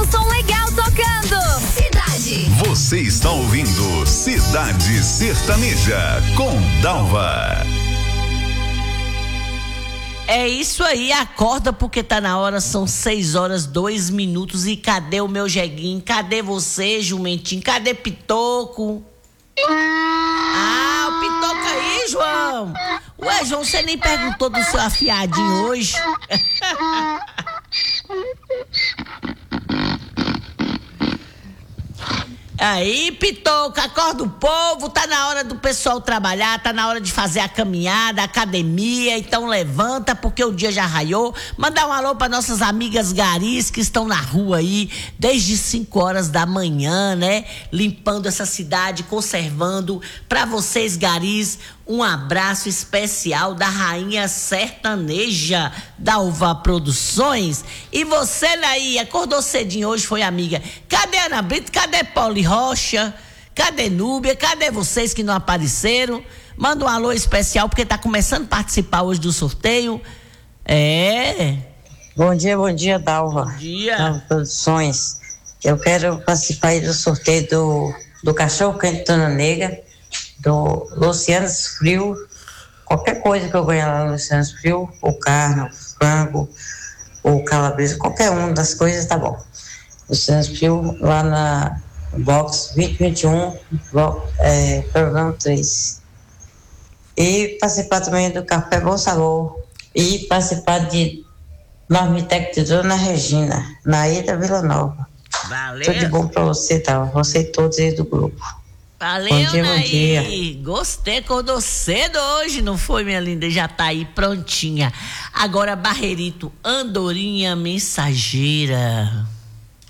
som legal tocando. Cidade. Você está ouvindo Cidade Sertaneja com Dalva. É isso aí, acorda porque tá na hora, são 6h02. E cadê o meu jeguinho? Cadê você, jumentinho? Cadê Pitoco? Ah, o Pitoco aí, João. Ué, João, você nem perguntou do seu afiadinho hoje? Aí, Pitoco, acorda o povo, tá na hora do pessoal trabalhar, tá na hora de fazer a caminhada, a academia, então levanta porque o dia já raiou. Mandar um alô para nossas amigas garis que estão na rua aí desde 5h da manhã, né? Limpando essa cidade, conservando. Para vocês garis, um abraço especial da rainha sertaneja Dalva Produções. E você, Naí, acordou cedinho hoje, foi amiga. Cadê Ana Brito? Cadê Pauli Rocha? Cadê Núbia? Cadê vocês que não apareceram? Manda um alô especial, porque tá começando a participar hoje do sorteio. Bom dia, Dalva. Bom dia. Dalva Produções. Eu quero participar aí do sorteio do Cachorro Quente Dona Negra, do Luciano Frio. Qualquer coisa que eu ganhar lá no Luciano Frio, ou carne, ou frango, ou calabresa, qualquer uma das coisas tá bom. Luciano Frio lá na box 2021, programa 3. E participar também do Café Bom Sabor. E participar de Marmitex de Dona Regina, na Ilha Vila Nova. Valeu. Tudo de bom pra você, tá? Você e todos aí do grupo. Valeu, Bom dia. Gostei, acordou cedo hoje, não foi, minha linda? Já tá aí prontinha. Agora, Barreirito, Andorinha Mensageira.